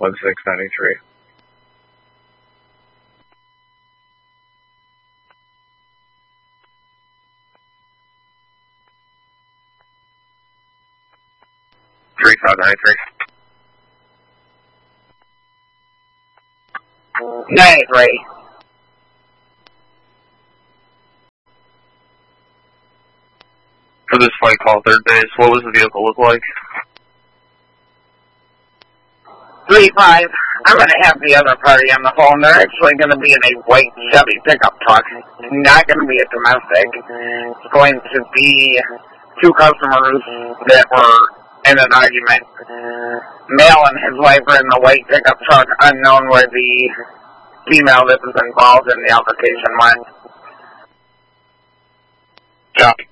1693. Three 593. 93. For this flight call, third base, what was the vehicle look like? 3-5. I'm going to have the other party on the phone. They're actually going to be in a white Chevy pickup truck. Not going to be a domestic. It's going to be two customers that were in an argument. Male and his wife were in the white pickup truck, unknown where the female that was involved in the altercation went. Copy.